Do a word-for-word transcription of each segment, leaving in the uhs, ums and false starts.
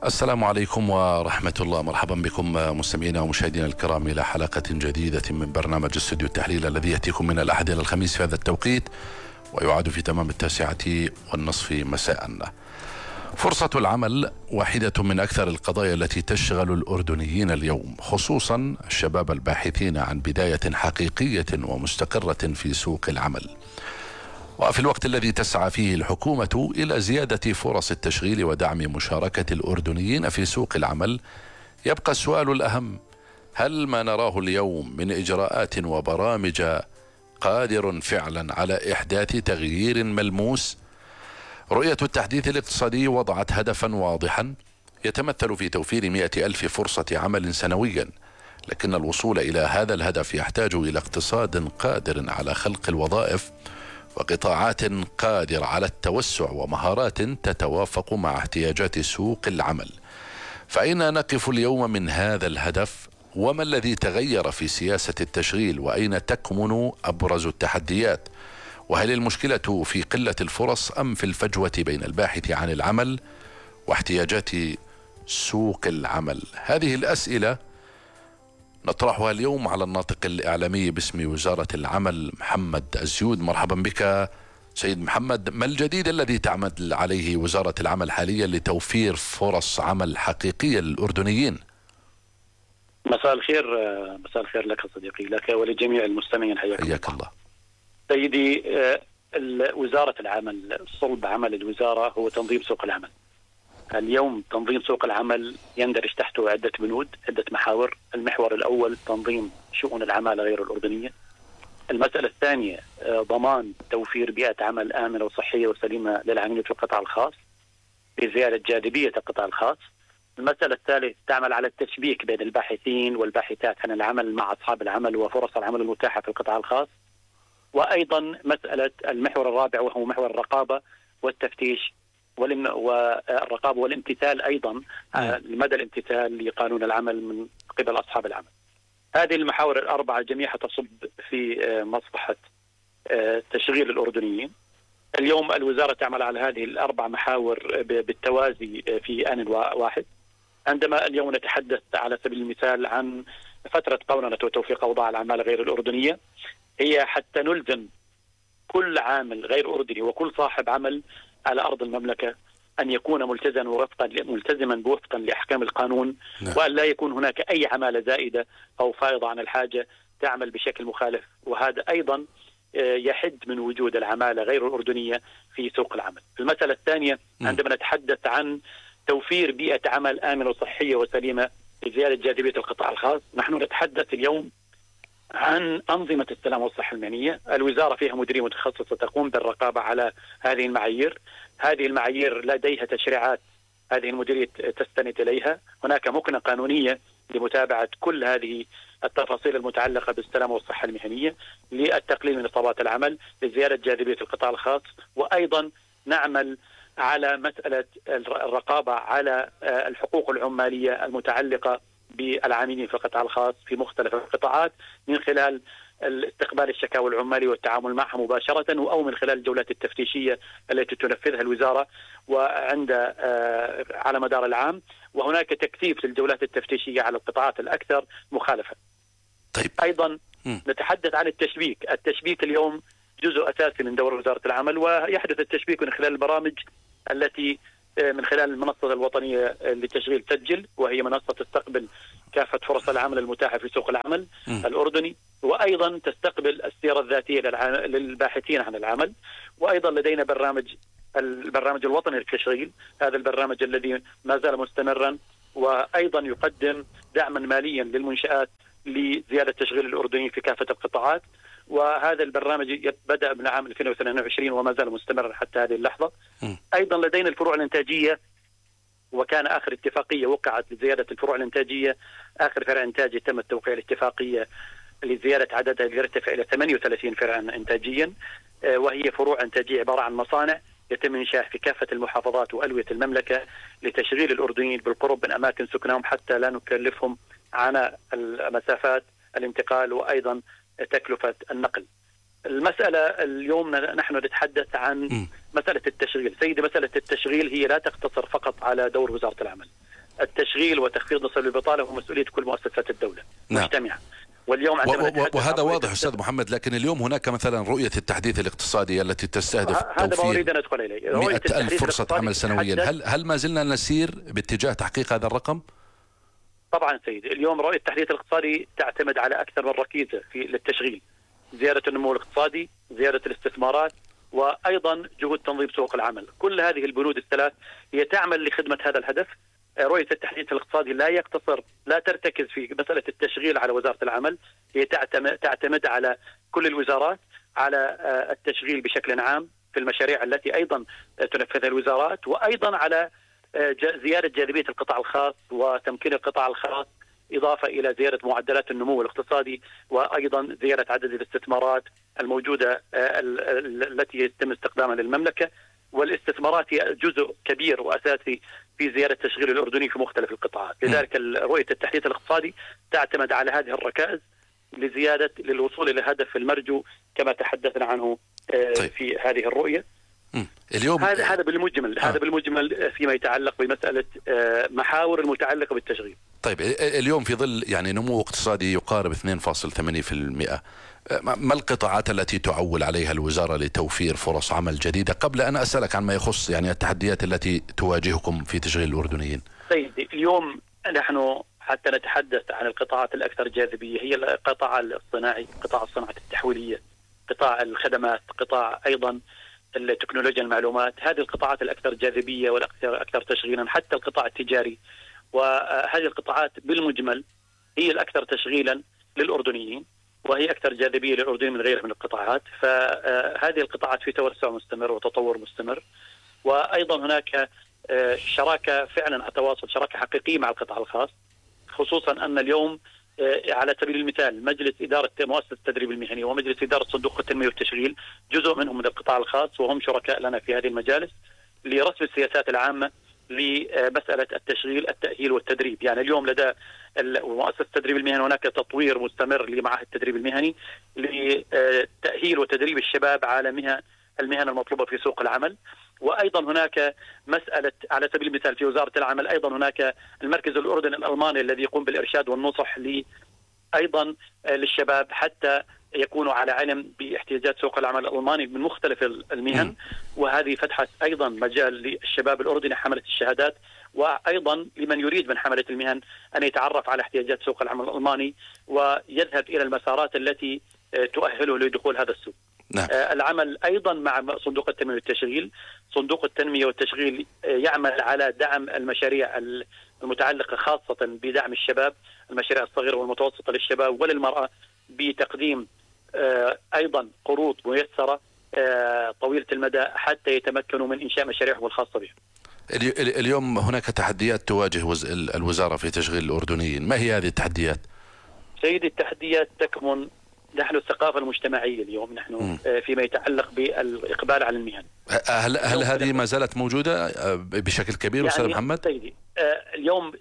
السلام عليكم ورحمة الله. مرحبا بكم مستمعينا ومشاهدينا الكرام إلى حلقة جديدة من برنامج استوديو التحليل الذي يأتيكم من الأحد إلى الخميس في هذا التوقيت ويعاد في تمام التاسعة والنصف مساء. فرصة العمل واحدة من أكثر القضايا التي تشغل الأردنيين اليوم، خصوصا الشباب الباحثين عن بداية حقيقية ومستقرة في سوق العمل. وفي الوقت الذي تسعى فيه الحكومة إلى زيادة فرص التشغيل ودعم مشاركة الأردنيين في سوق العمل، يبقى السؤال الأهم: هل ما نراه اليوم من إجراءات وبرامج قادر فعلا على إحداث تغيير ملموس؟ رؤية التحديث الاقتصادي وضعت هدفا واضحا يتمثل في توفير مئة ألف فرصة عمل سنويا، لكن الوصول إلى هذا الهدف يحتاج إلى اقتصاد قادر على خلق الوظائف وقطاعات قادرة على التوسع ومهارات تتوافق مع احتياجات سوق العمل. فأين نقف اليوم من هذا الهدف؟ وما الذي تغير في سياسة التشغيل؟ وأين تكمن أبرز التحديات؟ وهل المشكلة في قلة الفرص أم في الفجوة بين الباحث عن العمل واحتياجات سوق العمل؟ هذه الأسئلة نطرحها اليوم على الناطق الإعلامي باسم وزارة العمل محمد الزيود. مرحبا بك سيد محمد. ما الجديد الذي تعمل عليه وزارة العمل حاليا لتوفير فرص عمل حقيقية للأردنيين؟ مساء الخير. مساء الخير لك صديقي، لك ولجميع المستمعين. حياك, حياك الله. سيدي، وزارة العمل، صلب عمل الوزارة هو تنظيم سوق العمل. اليوم تنظيم سوق العمل يندرج تحته عدة بنود، عدة محاور. المحور الأول تنظيم شؤون العمالة غير الأردنية. المسألة الثانية ضمان توفير بيئة عمل آمنة وصحية وسليمة للعاملين في القطاع الخاص بزيادة جاذبية القطاع الخاص. المسألة الثالثة تعمل على التشبيك بين الباحثين والباحثات عن العمل مع أصحاب العمل وفرص العمل المتاحة في القطاع الخاص. وأيضا مسألة المحور الرابع وهو محور الرقابة والتفتيش والرقابة والامتثال، أيضا لمدى الامتثال لقانون العمل من قبل أصحاب العمل. هذه المحاور الأربعة جميعها تصب في مصلحة تشغيل الأردنيين. اليوم الوزارة تعمل على هذه الأربع محاور بالتوازي في آن واحد. عندما اليوم نتحدث على سبيل المثال عن فترة قوننة وتوفيق أوضاع العمالة غير الأردنية، هي حتى نلزم كل عامل غير أردني وكل صاحب عمل على أرض المملكة أن يكون ملتزما وفقا ملتزما بوفقا لأحكام القانون، نعم. وأن لا يكون هناك أي عمالة زائدة أو فائضة عن الحاجة تعمل بشكل مخالف، وهذا أيضا يحد من وجود العمالة غير الأردنية في سوق العمل. المسألة الثانية عندما نتحدث عن توفير بيئة عمل آمنة وصحية وسليمة لزيادة جاذبية القطاع الخاص، نحن نتحدث اليوم عن أنظمة السلامة والصحة المهنية. الوزارة فيها مديرية متخصصة تقوم بالرقابة على هذه المعايير. هذه المعايير لديها تشريعات هذه المديرية تستند إليها. هناك مكنة قانونية لمتابعة كل هذه التفاصيل المتعلقة بالسلامة والصحة المهنية للتقليل من إصابات العمل، لزيادة جاذبية القطاع الخاص. وأيضا نعمل على مسألة الرقابة على الحقوق العمالية المتعلقة بالعاملين في القطاع الخاص في مختلف القطاعات من خلال استقبال الشكاوى العمالية والتعامل معها مباشرة، أو من خلال الجولات التفتيشية التي تنفذها الوزارة وعند على مدار العام. وهناك تكثيف للجولات التفتيشية على القطاعات الأكثر مخالفة. طيب. أيضا م. نتحدث عن التشبيك. التشبيك اليوم جزء أساسي من دور وزارة العمل، ويحدث التشبيك من خلال البرامج التي من خلال المنصة الوطنية لتشغيل سجل، وهي منصة تستقبل كافة فرص العمل المتاحة في سوق العمل م. الأردني، وأيضا تستقبل السيرة الذاتية للباحثين عن العمل. وأيضا لدينا برنامج البرنامج الوطني للتشغيل، هذا البرنامج الذي ما زال مستمرا، وأيضا يقدم دعما ماليا للمنشآت لزيادة تشغيل الأردنيين في كافة القطاعات. وهذا البرنامج بدأ من عام ألفين واثنين وعشرين وما زال مستمرا حتى هذه اللحظة. م. أيضا لدينا الفروع الإنتاجية، وكان آخر اتفاقية وقعت لزيادة الفروع الإنتاجية، آخر فرع إنتاجي تم التوقيع الاتفاقية لزيادة عددها ليرتفع إلى ثمانية وثلاثين فرعا إنتاجيا، وهي فروع إنتاجية عبارة عن مصانع يتم إنشاء في كافة المحافظات وألوية المملكة لتشغيل الأردنيين بالقرب من أماكن سكنهم حتى لا نكلفهم عناء المسافات الانتقال وأيضا تكلفة النقل. المسألة اليوم نحن نتحدث عن مسألة التشغيل. سيدي، مسألة التشغيل هي لا تقتصر فقط على دور وزارة العمل. التشغيل وتخفيض نسب البطالة هو مسؤولية كل مؤسسات الدولة نعم. مجتمعة. واليوم وهذا واضح أستاذ محمد، لكن اليوم هناك مثلا رؤية التحديث الاقتصادي التي تستهدف هذا ما أريد أن أدخل إليه. مئة ألف فرصة عمل سنويا، هل هل ما زلنا نسير باتجاه تحقيق هذا الرقم؟ طبعا سيدي، اليوم رؤية التحديث الاقتصادي تعتمد على أكثر من ركيزة في للتشغيل: زيادة النمو الاقتصادي، زيادة الاستثمارات، وأيضا جهود تنظيم سوق العمل. كل هذه البنود الثلاث هي تعمل لخدمة هذا الهدف. رؤية التحديث الاقتصادي لا يقتصر لا ترتكز في مسألة التشغيل على وزارة العمل، هي تعتمد, تعتمد على كل الوزارات على التشغيل بشكل عام في المشاريع التي أيضا تنفذها الوزارات، وأيضا على زيادة جاذبية القطاع الخاص وتمكين القطاع الخاص، إضافة إلى زيادة معدلات النمو الاقتصادي، وأيضا زيادة عدد الاستثمارات الموجودة التي يتم استخدامها للمملكة. والاستثمارات هي جزء كبير وأساسي في زيادة تشغيل الأردني في مختلف القطاعات. لذلك رؤية التحديث الاقتصادي تعتمد على هذه الركائز لزيادة للوصول إلى الهدف المرجو كما تحدثنا عنه في هذه الرؤية. اليوم هذا هذا بالمجمل آه. هذا بالمجمل فيما يتعلق بمسألة محاور المتعلقة بالتشغيل. طيب اليوم في ظل يعني نمو اقتصادي يقارب اثنين فاصلة ثمانية بالمئة، ما القطاعات التي تعول عليها الوزارة لتوفير فرص عمل جديدة؟ قبل أن أسألك عن ما يخص يعني التحديات التي تواجهكم في تشغيل الأردنيين. سيدي، اليوم نحن حتى نتحدث عن القطاعات الأكثر جاذبية هي القطاع الصناعي، قطاع الصناعة التحويلية، قطاع الخدمات، قطاع أيضا التكنولوجيا المعلومات. هذه القطاعات الأكثر جاذبية والأكثر أكثر تشغيلا، حتى القطاع التجاري. وهذه القطاعات بالمجمل هي الأكثر تشغيلا للأردنيين، وهي أكثر جاذبية للأردنيين من غيرها من القطاعات. فهذه القطاعات في توسع مستمر وتطور مستمر. وأيضا هناك شراكة فعلا التواصل، شراكة حقيقية مع القطاع الخاص، خصوصا أن اليوم على سبيل المثال مجلس إدارة مؤسسة التدريب المهني ومجلس إدارة صندوق التنمية والتشغيل جزء منهم من القطاع الخاص، وهم شركاء لنا في هذه المجالس لرسم السياسات العامة لمسألة التشغيل، التأهيل والتدريب. يعني اليوم لدى مؤسسة التدريب المهني هناك تطوير مستمر لمعاهد التدريب المهني لتأهيل وتدريب الشباب على المهن المطلوبة في سوق العمل. وأيضا هناك مسألة على سبيل المثال في وزارة العمل أيضا هناك المركز الأردني الألماني الذي يقوم بالإرشاد والنصح أيضا للشباب حتى يكونوا على علم باحتياجات سوق العمل الألماني من مختلف المهن. وهذه فتحت أيضا مجال للشباب الأردني حملة الشهادات، وأيضا لمن يريد من حملة المهن أن يتعرف على احتياجات سوق العمل الألماني ويذهب إلى المسارات التي تؤهله لدخول هذا السوق. نعم. العمل أيضا مع صندوق التنمية والتشغيل. صندوق التنمية والتشغيل يعمل على دعم المشاريع المتعلقة خاصة بدعم الشباب، المشاريع الصغيرة والمتوسطة للشباب وللمرأة، بتقديم أيضا قروض ميسرة طويلة المدى حتى يتمكنوا من إنشاء مشاريعهم الخاصة بهم. اليوم هناك تحديات تواجه الوزارة في تشغيل الأردنيين، ما هي هذه التحديات؟ سيدي، التحديات تكمن نحن الثقافة المجتمعية اليوم نحن م. فيما يتعلق بالإقبال على المهن. هل, هل هذه ما زالت موجودة بشكل كبير أستاذ يعني محمد؟ سيدي، اليوم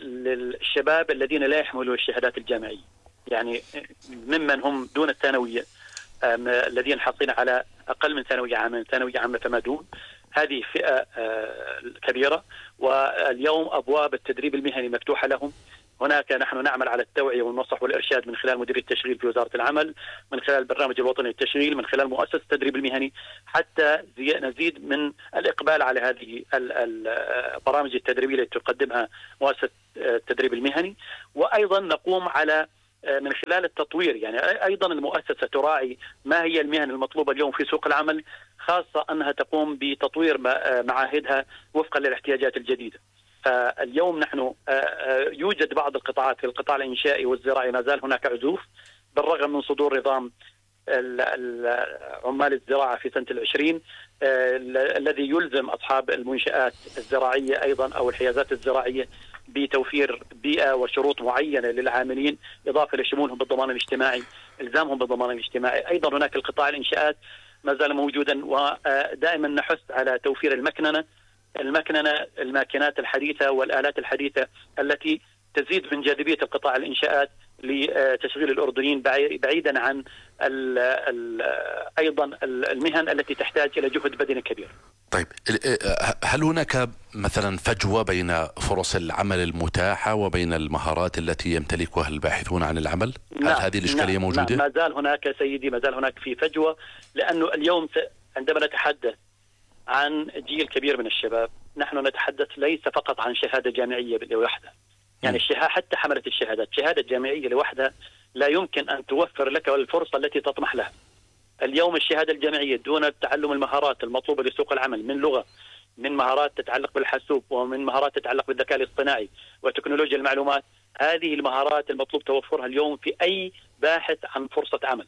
الشباب الذين لا يحملون الشهادات الجامعية، يعني ممن هم دون الثانوية، الذين حاصلين على أقل من ثانوية عامة، ثانوية عامة فما دون، هذه فئة كبيرة. واليوم أبواب التدريب المهني مفتوحة لهم. هناك نحن نعمل على التوعية والنصح والإرشاد من خلال مديرية التشغيل في وزارة العمل، من خلال البرنامج الوطني للتشغيل، من خلال مؤسسة التدريب المهني، حتى نزيد من الإقبال على هذه البرامج التدريبية التي تقدمها مؤسسة التدريب المهني. وأيضا نقوم على من خلال التطوير، يعني أيضا المؤسسة تراعي ما هي المهن المطلوبة اليوم في سوق العمل، خاصة أنها تقوم بتطوير معاهدها وفقا للاحتياجات الجديدة. فاليوم نحن يوجد بعض القطاعات في القطاع الإنشائي والزراعي ما زال هناك عزوف، بالرغم من صدور نظام عمال الزراعة في سنة العشرين الذي يلزم أصحاب المنشآت الزراعية أيضا أو الحيازات الزراعية بتوفير بيئة وشروط معينة للعاملين، إضافة لشمولهم بالضمان الاجتماعي، إلزامهم بالضمان الاجتماعي. أيضا هناك القطاع الإنشاءات ما زال موجودا، ودائما نحث على توفير المكننة المكننة الماكينات الحديثة والآلات الحديثة التي تزيد من جاذبية القطاع الإنشاءات لتشغيل الأردنيين بعيدا عن ال ال أيضا المهن التي تحتاج إلى جهد بدني كبير. طيب، هل هناك مثلا فجوة بين فرص العمل المتاحة وبين المهارات التي يمتلكها الباحثون عن العمل؟ هل نعم هذه الإشكالية نعم موجودة؟ نعم، ما زال هناك سيدي، ما زال هناك في فجوة، لأنه اليوم عندما نتحدث عن جيل كبير من الشباب، نحن نتحدث ليس فقط عن شهادة جامعية لوحدها. يعني الشهادة، حتى حملة الشهادات، شهادة جامعية لوحدها لا يمكن أن توفر لك الفرصة التي تطمح لها. اليوم الشهادة الجامعية دون تعلم المهارات المطلوبة لسوق العمل، من لغة، من مهارات تتعلق بالحاسوب، ومن مهارات تتعلق بالذكاء الاصطناعي وتكنولوجيا المعلومات، هذه المهارات المطلوب توفرها اليوم في أي باحث عن فرصة عمل.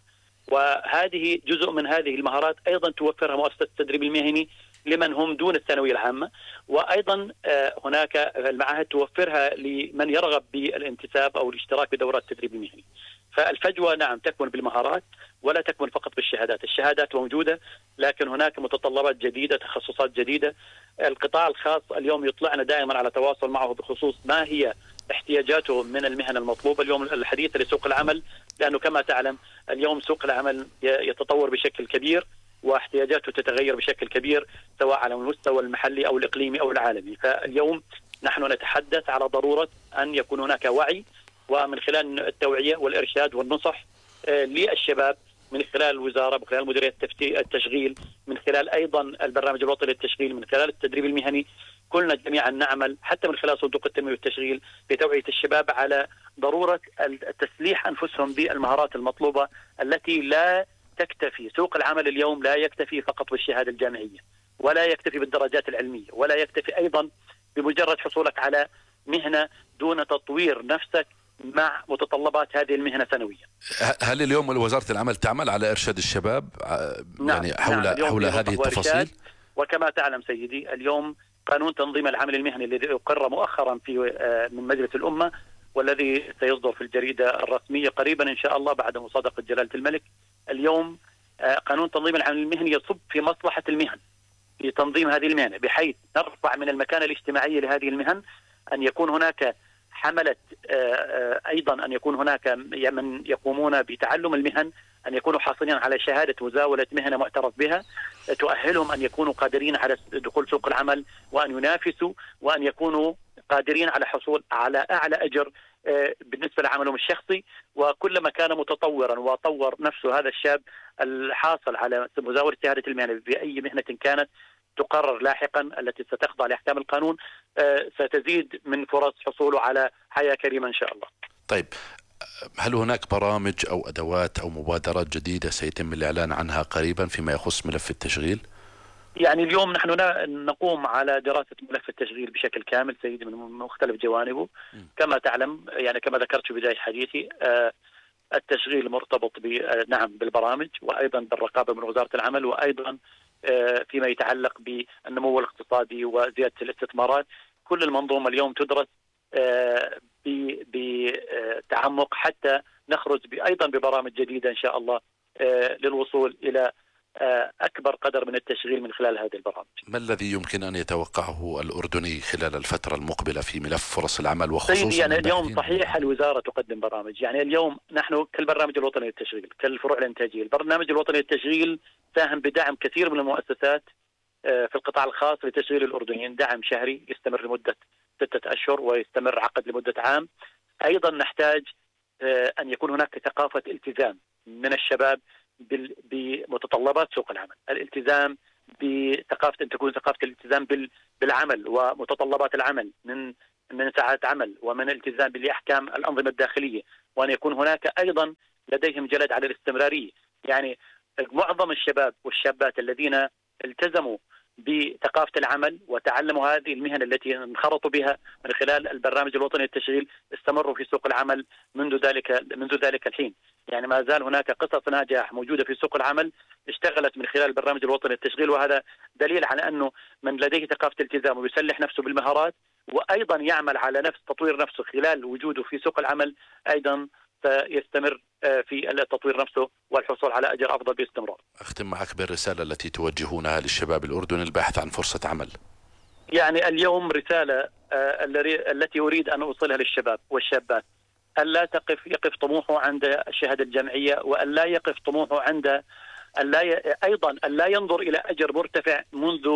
وهذه جزء من هذه المهارات أيضا توفرها مؤسسة التدريب المهني لمن هم دون الثانوية العامة، وأيضا هناك المعاهد توفرها لمن يرغب بالانتساب أو الاشتراك بدورات التدريب المهني. فالفجوة نعم تكمن بالمهارات ولا تكمن فقط بالشهادات. الشهادات موجودة، لكن هناك متطلبات جديدة، تخصصات جديدة. القطاع الخاص اليوم يطلعنا دائما على تواصل معه بخصوص ما هي احتياجاته من المهن المطلوبة اليوم الحديثة لسوق العمل، لأنه كما تعلم اليوم سوق العمل يتطور بشكل كبير واحتياجاته تتغير بشكل كبير، سواء على المستوى المحلي أو الإقليمي أو العالمي. فاليوم نحن نتحدث على ضرورة أن يكون هناك وعي، ومن خلال التوعية والإرشاد والنصح للشباب من خلال الوزارة، من خلال مديرية التشغيل، من خلال أيضا البرنامج الوطني للتشغيل، من خلال التدريب المهني. كلنا جميعا نعمل حتى من خلال صندوق التنمية والتشغيل لتوعية الشباب على ضرورة تسليح أنفسهم بالمهارات المطلوبة التي لا تكتفي. سوق العمل اليوم لا يكتفي فقط بالشهادة الجامعية، ولا يكتفي بالدرجات العلمية، ولا يكتفي أيضا بمجرد حصولك على مهنة دون تطوير نفسك مع متطلبات هذه المهنة سنويا. هل اليوم وزارة العمل تعمل على إرشاد الشباب يعني نعم حول نعم حول هذه التفاصيل؟ وكما تعلم سيدي اليوم قانون تنظيم العمل المهني الذي أقر مؤخرا في من مجلس الأمة، والذي سيصدر في الجريدة الرسمية قريبا إن شاء الله بعد مصادقة جلالة الملك. اليوم قانون تنظيم العمل المهني يصب في مصلحة المهن، في تنظيم هذه المهن، بحيث نرفع من المكانة الاجتماعية لهذه المهن، أن يكون هناك حملة، أيضا أن يكون هناك من يقومون بتعلم المهن، أن يكونوا حاصلين على شهادة مزاولة مهنة معترف بها تؤهلهم أن يكونوا قادرين على دخول سوق العمل وأن ينافسوا، وأن يكونوا قادرين على حصول على أعلى أجر بالنسبة لعملهم الشخصي. وكلما كان متطورا وطور نفسه هذا الشاب الحاصل على مزاولة شهادة المهنة بأي مهنة كانت تقرر لاحقا التي ستخضع لأحكام القانون، ستزيد من فرص حصوله على حياة كريمة إن شاء الله. طيب، هل هناك برامج أو أدوات أو مبادرات جديدة سيتم الإعلان عنها قريبا فيما يخص ملف التشغيل؟ يعني اليوم نحن نقوم على دراسة ملف التشغيل بشكل كامل سيدي من مختلف جوانبه. م. كما تعلم، يعني كما ذكرت في بداية حديثي، التشغيل مرتبط نعم بالبرامج، وأيضا بالرقابة من وزارة العمل، وأيضا فيما يتعلق بالنمو الاقتصادي وزيادة الاستثمارات. كل المنظومة اليوم تدرس بتعمق حتى نخرج أيضا ببرامج جديدة إن شاء الله للوصول إلى أكبر قدر من التشغيل من خلال هذه البرامج. ما الذي يمكن أن يتوقعه الأردني خلال الفترة المقبلة في ملف فرص العمل وخصوصا يعني اليوم صحيح الوزارة تقدم برامج، يعني اليوم نحن كالبرنامج الوطني للتشغيل، كالفروع الإنتاجية، البرنامج الوطني للتشغيل ساهم بدعم كثير من المؤسسات في القطاع الخاص لتشغيل الأردنيين، دعم شهري يستمر لمدة ستة أشهر ويستمر عقد لمدة عام. أيضا نحتاج أن يكون هناك ثقافة التزام من الشباب بمتطلبات سوق العمل، الالتزام بثقافة، أن تكون ثقافة الالتزام بالعمل ومتطلبات العمل من من ساعات عمل، ومن الالتزام بأحكام الأنظمة الداخلية، وأن يكون هناك أيضا لديهم جلد على الاستمرارية. يعني معظم الشباب والشابات الذين التزموا بثقافة العمل وتعلموا هذه المهن التي انخرطوا بها من خلال البرنامج الوطني للتشغيل استمروا في سوق العمل منذ ذلك منذ ذلك الحين. يعني ما زال هناك قصص نجاح موجودة في سوق العمل اشتغلت من خلال البرنامج الوطني للتشغيل، وهذا دليل على أنه من لديه ثقافة التزام ويسلح نفسه بالمهارات وأيضا يعمل على نفس تطوير نفسه خلال وجوده في سوق العمل، أيضا سيستمر في التطوير نفسه والحصول على أجر أفضل باستمرار. أختم معك بالرسالة التي توجهونها للشباب الأردني الباحث عن فرصة عمل. يعني اليوم رسالة التي أريد أن أوصلها للشباب والشابات، ألا تقف يقف طموحه عند الشهادة الجامعية، وألا يقف طموحه عند ألا ي... أيضا ألا ينظر إلى أجر مرتفع منذ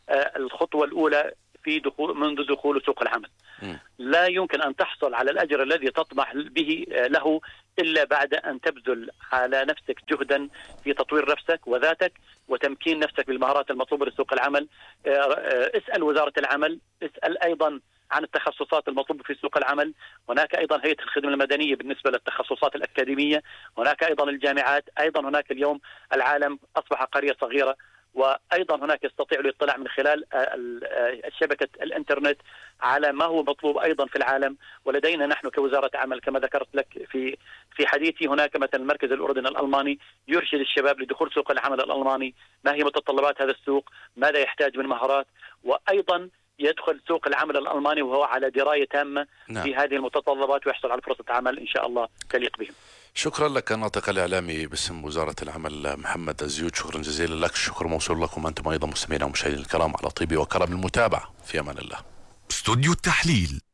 الخطوة الأولى في دخول منذ دخول سوق العمل. م. لا يمكن أن تحصل على الأجر الذي تطمح به له إلا بعد أن تبذل على نفسك جهدا في تطوير نفسك وذاتك وتمكين نفسك بالمهارات المطلوبة لسوق العمل. اسأل وزارة العمل، اسأل أيضا عن التخصصات المطلوبة في سوق العمل. هناك أيضا هيئة الخدمة المدنية بالنسبة للتخصصات الأكاديمية، هناك أيضا الجامعات، أيضا هناك اليوم العالم أصبح قرية صغيرة، وأيضا هناك يستطيع الاطلاع من خلال شبكة الإنترنت على ما هو مطلوب أيضا في العالم. ولدينا نحن كوزارة عمل كما ذكرت لك في في حديثي، هناك مثلا المركز الأردني الألماني يرشد الشباب لدخول سوق العمل الألماني، ما هي متطلبات هذا السوق، ماذا يحتاج من مهارات، وأيضا يدخل سوق العمل الألماني وهو على دراية تامة نعم. في هذه المتطلبات ويحصل على فرصة عمل إن شاء الله تليق بهم. شكرا لك الناطق الإعلامي باسم وزارة العمل محمد الزيود، شكرا جزيلا لك. الشكر موصول لكم أنتم أيضا مستمعينا ومشاهدينا الكرام على طيب وكرم المتابعة. في أمان الله. استوديو التحليل.